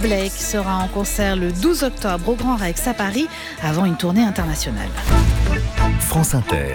Blake sera en concert le 12 octobre au Grand Rex à Paris avant une tournée internationale. France Inter.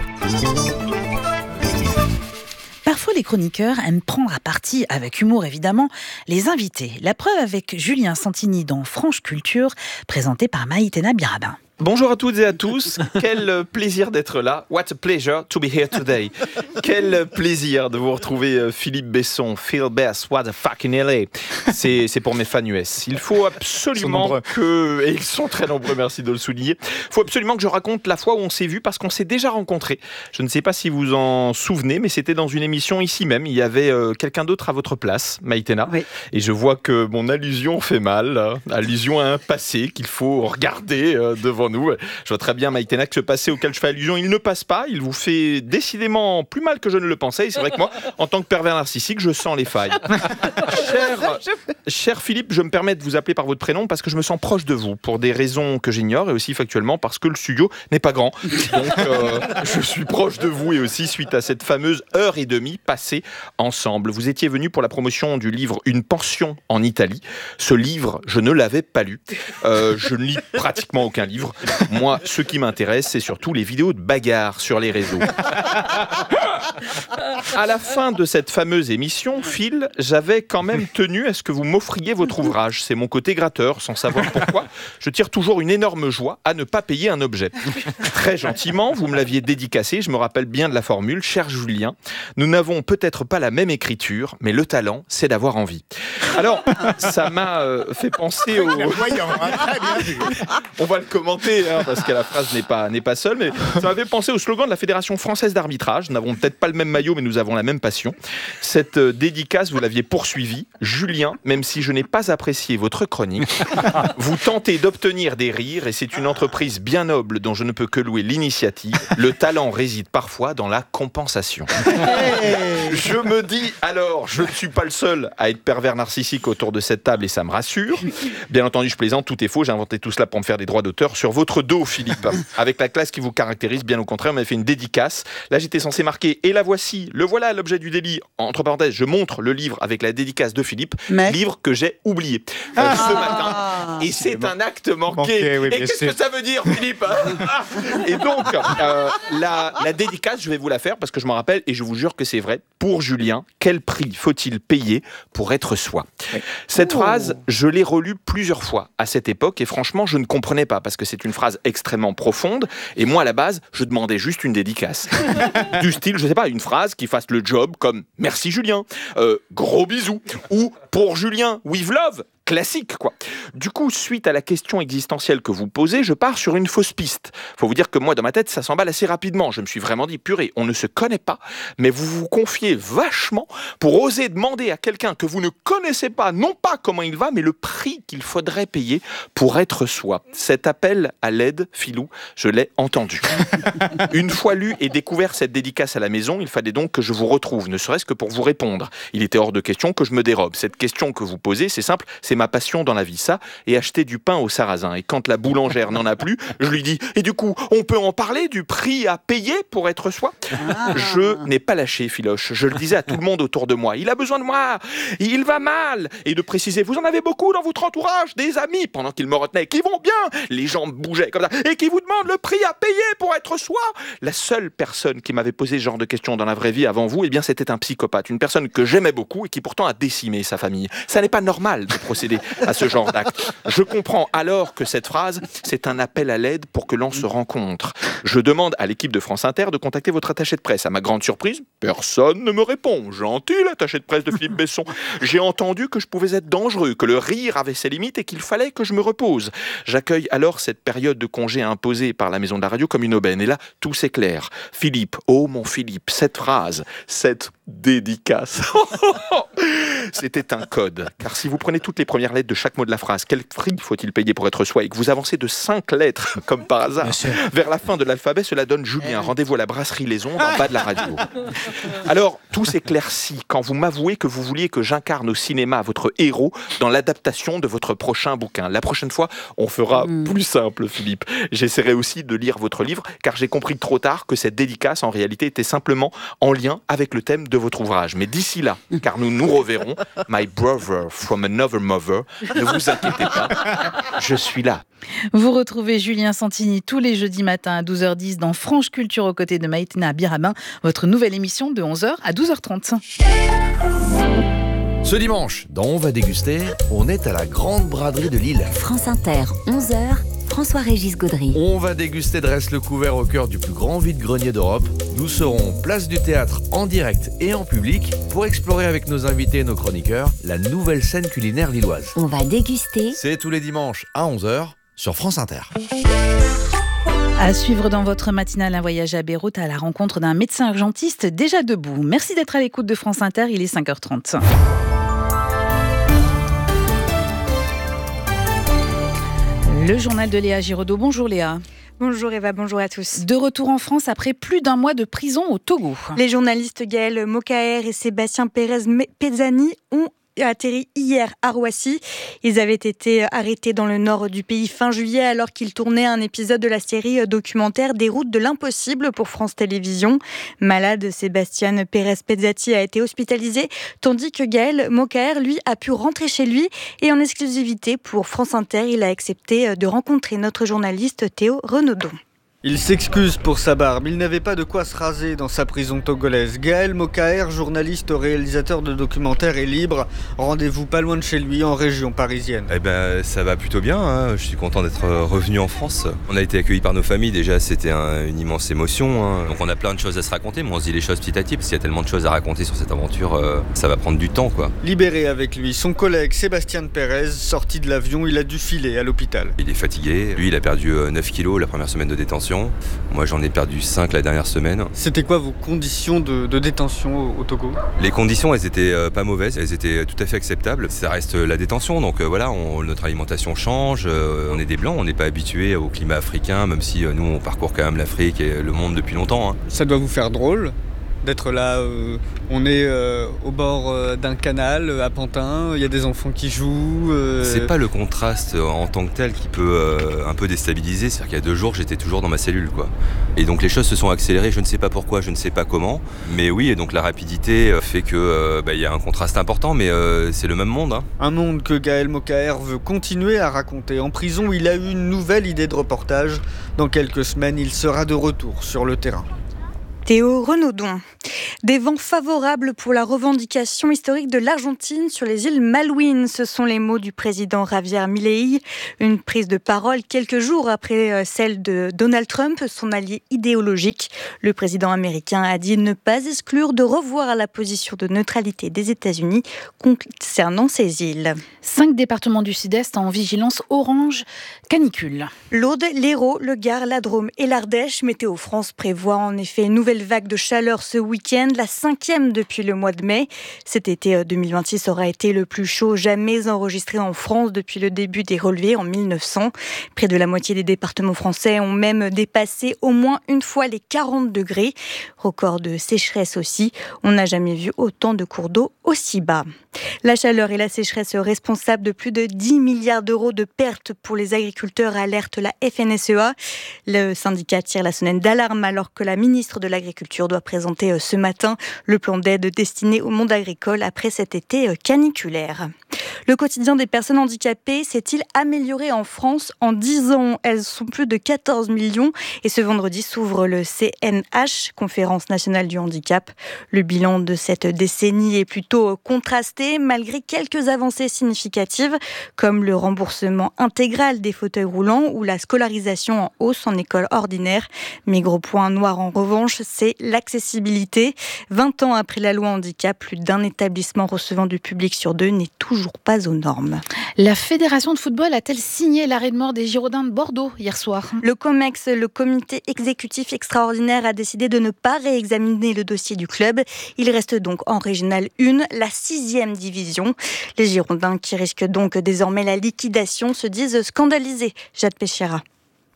Parfois, les chroniqueurs aiment prendre à partie, avec humour évidemment, les invités. La preuve avec Julien Santini dans Franche Culture, présenté par Maïtena Birabin. Bonjour à toutes et à tous, quel plaisir d'être là. What a pleasure to be here today. Quel plaisir de vous retrouver, Philippe Besson, Phil Best, what a fucking LA. C'est pour mes fans US. Il faut absolument que, et ils sont très nombreux, merci de le souligner, il faut absolument que je raconte la fois où on s'est vu parce qu'on s'est déjà rencontrés. Je ne sais pas si vous en souvenez, mais c'était dans une émission ici même. Il y avait quelqu'un d'autre à votre place, Maïtena. Oui. Et je vois que mon allusion fait mal, allusion à un passé qu'il faut regarder devant nous. Je vois très bien, Maïtena, que ce passé auquel je fais allusion, il ne passe pas. Il vous fait décidément plus mal que je ne le pensais. Et c'est vrai que moi, en tant que pervers narcissique, je sens les failles. Cher Philippe, je me permets de vous appeler par votre prénom parce que je me sens proche de vous pour des raisons que j'ignore et aussi factuellement parce que le studio n'est pas grand. Donc, je suis proche de vous et aussi suite à cette fameuse heure et demie passée ensemble. Vous étiez venu pour la promotion du livre Une pension en Italie. Ce livre, je ne l'avais pas lu. Je ne lis pratiquement aucun livre. Moi, ce qui m'intéresse, c'est surtout les vidéos de bagarres sur les réseaux. À la fin de cette fameuse émission, Phil, j'avais quand même tenu à ce que vous m'offriez votre ouvrage. C'est mon côté gratteur, sans savoir pourquoi. Je tire toujours une énorme joie à ne pas payer un objet. Très gentiment, vous me l'aviez dédicacé, je me rappelle bien de la formule. Cher Julien, nous n'avons peut-être pas la même écriture, mais le talent, c'est d'avoir envie. Alors, ça m'a fait penser au... On va le commenter, parce que la phrase n'est pas seule, mais ça m'avait pensé au slogan de la Fédération française d'arbitrage. Nous n'avons peut-être pas le même maillot, mais nous avons la même passion. Cette dédicace, vous l'aviez poursuivie. Julien, même si je n'ai pas apprécié votre chronique, vous tentez d'obtenir des rires et c'est une entreprise bien noble dont je ne peux que louer l'initiative. Le talent réside parfois dans la compensation. Je me dis alors, je ne suis pas le seul à être pervers narcissique autour de cette table et ça me rassure. Bien entendu, je plaisante, tout est faux. J'ai inventé tout cela pour me faire des droits d'auteur sur votre dos, Philippe. Avec la classe qui vous caractérise, bien au contraire, on m'avait fait une dédicace. Là, j'étais censé marquer « Et la voici, le voilà l'objet du délit ». Entre parenthèses, je montre le livre avec la dédicace de Philippe, livre que j'ai oublié ce matin. Et c'est un acte manqué. Oui, et qu'est-ce que ça veut dire, Philippe? Et donc, la dédicace, je vais vous la faire parce que je m'en rappelle et je vous jure que c'est vrai. Pour Julien, quel prix faut-il payer pour être soi? Cette phrase, je l'ai relue plusieurs fois à cette époque et franchement, je ne comprenais pas parce que c'est une phrase extrêmement profonde et moi, à la base, je demandais juste une dédicace. Du style, je sais pas, une phrase qui fasse le job comme « Merci Julien »,« Gros bisous » ou « Pour Julien, with love ». Classique, quoi. Du coup, suite à la question existentielle que vous posez, je pars sur une fausse piste. Faut vous dire que moi, dans ma tête, ça s'emballe assez rapidement. Je me suis vraiment dit, purée, on ne se connaît pas, mais vous vous confiez vachement pour oser demander à quelqu'un que vous ne connaissez pas, non pas comment il va, mais le prix qu'il faudrait payer pour être soi. Cet appel à l'aide, Philou, je l'ai entendu. Une fois lu et découvert cette dédicace à la maison, il fallait donc que je vous retrouve, ne serait-ce que pour vous répondre. Il était hors de question que je me dérobe. Cette question que vous posez, c'est simple, c'est ma passion dans la vie, ça, et acheter du pain au sarrasin. Et quand la boulangère n'en a plus, je lui dis, et du coup, on peut en parler du prix à payer pour être soi? Je n'ai pas lâché, Philoche. Je le disais à tout le monde autour de moi. Il a besoin de moi, il va mal. Et de préciser, vous en avez beaucoup dans votre entourage, des amis, pendant qu'il me retenait, qui vont bien. Les jambes bougeaient comme ça, et qui vous demandent le prix à payer pour être soi. La seule personne qui m'avait posé ce genre de questions dans la vraie vie avant vous, eh bien, c'était un psychopathe. Une personne que j'aimais beaucoup et qui pourtant a décimé sa famille. Ça n'est pas normal de procéder à ce genre d'acte. Je comprends alors que cette phrase, c'est un appel à l'aide pour que l'on se rencontre. Je demande à l'équipe de France Inter de contacter votre attaché de presse. À ma grande surprise, personne ne me répond. Gentil, l'attaché de presse de Philippe Besson. J'ai entendu que je pouvais être dangereux, que le rire avait ses limites et qu'il fallait que je me repose. J'accueille alors cette période de congé imposée par la maison de la radio comme une aubaine. Et là, tout s'éclaire. Philippe, oh mon Philippe, cette phrase, cette dédicace. C'était un code. Car si vous prenez toutes les premières lettres de chaque mot de la phrase, quel prix faut-il payer pour être soi, et que vous avancez de 5 lettres, comme par hasard, vers la fin de l'alphabet, cela donne Julien. Rendez-vous à la brasserie Les Ondes, en bas de la radio. Alors, tout s'éclaircit quand vous m'avouez que vous vouliez que j'incarne au cinéma votre héros dans l'adaptation de votre prochain bouquin. La prochaine fois, on fera plus simple, Philippe. J'essaierai aussi de lire votre livre, car j'ai compris trop tard que cette dédicace, en réalité, était simplement en lien avec le thème de votre ouvrage. Mais d'ici là, car nous nous reverrons, my brother from another mother. Ne vous inquiétez pas, je suis là. Vous retrouvez Julien Santini tous les jeudis matins à 12h10 dans Franche Culture aux côtés de Maïtena Birabin, votre nouvelle émission de 11h à 12h30. Ce dimanche, dans On va déguster, on est à la Grande Braderie de Lille. France Inter, 11h, François-Régis Gaudry. On va déguster Dresse-le-Couvert au cœur du plus grand vide-grenier d'Europe. Nous serons place du Théâtre en direct et en public pour explorer avec nos invités et nos chroniqueurs la nouvelle scène culinaire lilloise. On va déguster. C'est tous les dimanches à 11h sur France Inter. À suivre dans votre matinale un voyage à Beyrouth à la rencontre d'un médecin urgentiste déjà debout. Merci d'être à l'écoute de France Inter, il est 5h30. Le journal de Léa Giraudot. Bonjour Léa. Bonjour Eva, bonjour à tous. De retour en France après plus d'un mois de prison au Togo. Les journalistes Gaël Mokaer et Sébastien Pérez Pezzani ont atterri hier à Roissy. Ils avaient été arrêtés dans le nord du pays fin juillet alors qu'ils tournaient un épisode de la série documentaire Des routes de l'impossible pour France Télévisions. Malade, Sébastien Pérez Pezzati a été hospitalisé, tandis que Gaël Mokaer, lui, a pu rentrer chez lui. Et en exclusivité pour France Inter, il a accepté de rencontrer notre journaliste Théo Renaudon. Il s'excuse pour sa barbe, il n'avait pas de quoi se raser dans sa prison togolaise. Gaël Mokaer, journaliste, réalisateur de documentaires, est libre. Rendez-vous pas loin de chez lui, en région parisienne. Ça va plutôt bien, hein. Je suis content d'être revenu en France. On a été accueillis par nos familles, déjà c'était une immense émotion, hein. Donc on a plein de choses à se raconter, mais on se dit les choses petit à petit, parce qu'il y a tellement de choses à raconter sur cette aventure, ça va prendre du temps, quoi. Libéré avec lui, son collègue Sébastien Pérez, sorti de l'avion, il a dû filer à l'hôpital. Il est fatigué, lui il a perdu 9 kilos la première semaine de détention. Moi j'en ai perdu 5 la dernière semaine. C'était quoi vos conditions de détention au Togo ? Les conditions elles étaient pas mauvaises, elles étaient tout à fait acceptables. Ça reste la détention, donc voilà, notre alimentation change, on est des blancs, on n'est pas habitués au climat africain, même si nous on parcourt quand même l'Afrique et le monde depuis longtemps, hein. Ça doit vous faire drôle d'être là, on est au bord d'un canal à Pantin, il y a des enfants qui jouent. C'est pas le contraste en tant que tel qui peut un peu déstabiliser, c'est-à-dire qu'il y a 2 jours j'étais toujours dans ma cellule, quoi. Et donc les choses se sont accélérées, je ne sais pas pourquoi, je ne sais pas comment, mais oui, et donc la rapidité fait que y a un contraste important, mais c'est le même monde, hein. Un monde que Gaël Mokaer veut continuer à raconter. En prison, il a eu une nouvelle idée de reportage. Dans quelques semaines, il sera de retour sur le terrain. Théo Renaudon. Des vents favorables pour la revendication historique de l'Argentine sur les îles Malouines. Ce sont les mots du président Javier Milei. Une prise de parole quelques jours après celle de Donald Trump, son allié idéologique. Le président américain a dit ne pas exclure de revoir la position de neutralité des États-Unis concernant ces îles. 5 départements du Sud-Est en vigilance orange canicule. L'Aude, l'Hérault, le Gard, la Drôme et l'Ardèche. Météo France prévoit en effet une nouvelle vague de chaleur ce week-end, la 5e depuis le mois de mai. Cet été 2026 aura été le plus chaud jamais enregistré en France depuis le début des relevés en 1900. Près de la moitié des départements français ont même dépassé au moins une fois les 40 degrés. Record de sécheresse aussi. On n'a jamais vu autant de cours d'eau aussi bas. La chaleur et la sécheresse responsables de plus de 10 milliards d'euros de pertes pour les agriculteurs, alerte la FNSEA. Le syndicat tire la sonnette d'alarme alors que la ministre de l'Agriculture doit présenter ce matin le plan d'aide destiné au monde agricole après cet été caniculaire. Le quotidien des personnes handicapées s'est-il amélioré en France en 10 ans ? Elles sont plus de 14 millions et ce vendredi s'ouvre le CNH, Conférence nationale du handicap. Le bilan de cette décennie est plutôt contrasté malgré quelques avancées significatives comme le remboursement intégral des fauteuils roulants ou la scolarisation en hausse en école ordinaire. Mais gros point noir en revanche, c'est l'accessibilité. 20 ans après la loi handicap, plus d'un établissement recevant du public sur 2 n'est toujours pas aux normes. La Fédération de football a-t-elle signé l'arrêt de mort des Girondins de Bordeaux hier soir ? Le COMEX, le comité exécutif extraordinaire, a décidé de ne pas réexaminer le dossier du club. Il reste donc en Régionale 1, la 6e division. Les Girondins, qui risquent donc désormais la liquidation, se disent scandalisés. Jade Péchera.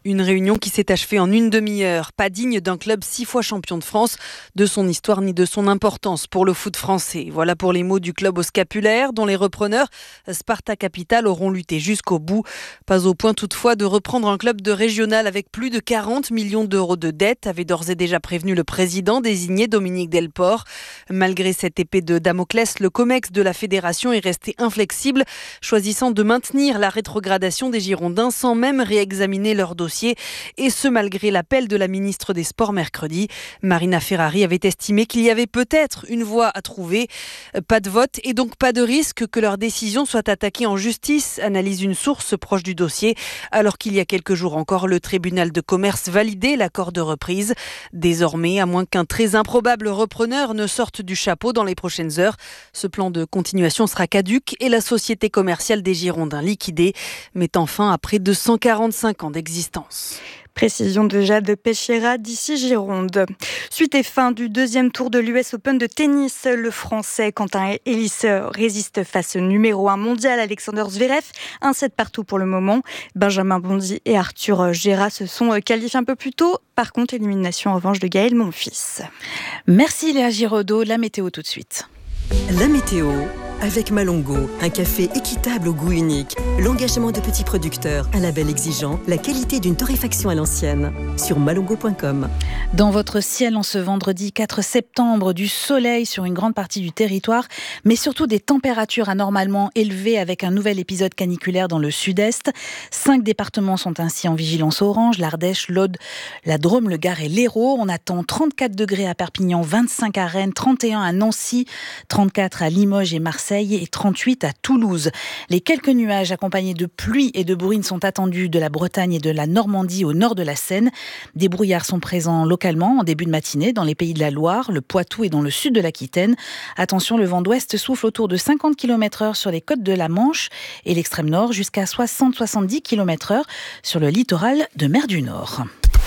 Une réunion qui s'est achevée en une demi-heure, pas digne d'un club 6 fois champion de France, de son histoire ni de son importance pour le foot français. Voilà pour les mots du club au scapulaire, dont les repreneurs, Sparta Capital, auront lutté jusqu'au bout. Pas au point toutefois de reprendre un club de régional avec plus de 40 millions d'euros de dettes, avait d'ores et déjà prévenu le président désigné Dominique Delport. Malgré cette épée de Damoclès, le COMEX de la fédération est resté inflexible, choisissant de maintenir la rétrogradation des Girondins sans même réexaminer leur dossier. Et ce malgré l'appel de la ministre des Sports mercredi. Marina Ferrari avait estimé qu'il y avait peut-être une voie à trouver. Pas de vote et donc pas de risque que leur décision soit attaquée en justice, analyse une source proche du dossier, alors qu'il y a quelques jours encore, le tribunal de commerce validait l'accord de reprise. Désormais, à moins qu'un très improbable repreneur ne sorte du chapeau dans les prochaines heures, ce plan de continuation sera caduc et la société commerciale des Girondins liquidée, mettant fin à près de 145 ans d'existence. Précision de Jade Pechera d'ici Gironde. Suite et fin du deuxième tour de l'US Open de tennis. Le Français Quentin Ellis résiste face au numéro 1 mondial Alexander Zverev. 1-7 partout pour le moment. Benjamin Bondy et Arthur Gera se sont qualifiés un peu plus tôt. Par contre, élimination en revanche de Gaël Monfils. Merci Léa Giraudot. La météo tout de suite. La météo avec Malongo, un café équitable au goût unique, l'engagement de petits producteurs, un label exigeant, la qualité d'une torréfaction à l'ancienne. Sur malongo.com. Dans votre ciel en ce vendredi 4 septembre, du soleil sur une grande partie du territoire, mais surtout des températures anormalement élevées avec un nouvel épisode caniculaire dans le sud-est. 5 départements sont ainsi en vigilance orange, l'Ardèche, l'Aude, la Drôme, le Gard et l'Hérault. On attend 34 degrés à Perpignan, 25 à Rennes, 31 à Nancy, 34 à Limoges et Marseille et 38 à Toulouse. Les quelques nuages accompagnés de pluie et de bruine sont attendus de la Bretagne et de la Normandie au nord de la Seine. Des brouillards sont présents localement en début de matinée dans les pays de la Loire, le Poitou et dans le sud de l'Aquitaine. Attention, le vent d'ouest souffle autour de 50 km/h sur les côtes de la Manche et l'extrême nord jusqu'à 60-70 km/h sur le littoral de Mer du Nord.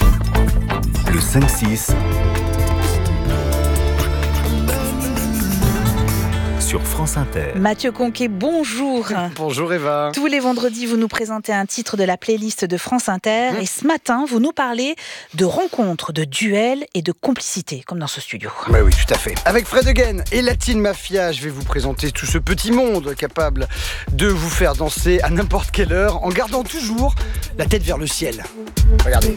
Le 5-6 sur France Inter. Mathieu Conquet, bonjour. Bonjour Eva. Tous les vendredis, vous nous présentez un titre de la playlist de France Inter. Et ce matin, vous nous parlez de rencontres, de duels et de complicité, comme dans ce studio. Bah oui, tout à fait. Avec Fred Again et Latin Mafia, je vais vous présenter tout ce petit monde capable de vous faire danser à n'importe quelle heure en gardant toujours la tête vers le ciel. Regardez.